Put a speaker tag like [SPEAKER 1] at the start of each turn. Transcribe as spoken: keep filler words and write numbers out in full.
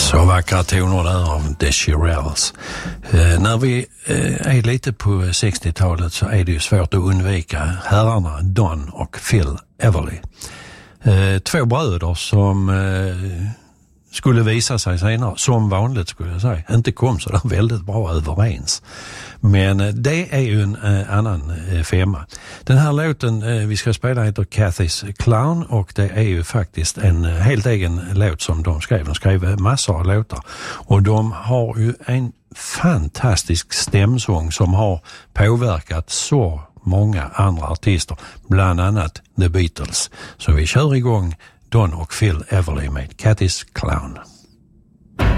[SPEAKER 1] Så vackra toner där av The Shirelles. Eh, när vi eh, är lite på sextiotalet så är det ju svårt att undvika herrarna Don och Phil Everly. Eh, två bröder som eh, skulle visa sig senare, som vanligt skulle jag säga, inte kom så där väldigt bra överens. Men det är ju en eh, annan eh, femma. Den här låten eh, vi ska spela heter Cathy's Clown, och det är ju faktiskt en eh, helt egen låt som de skrev. De skrev massor av låtar, och de har ju en fantastisk stämsång som har påverkat så många andra artister, bland annat The Beatles. Så vi kör igång Don och Phil Everly med Cathy's Clown.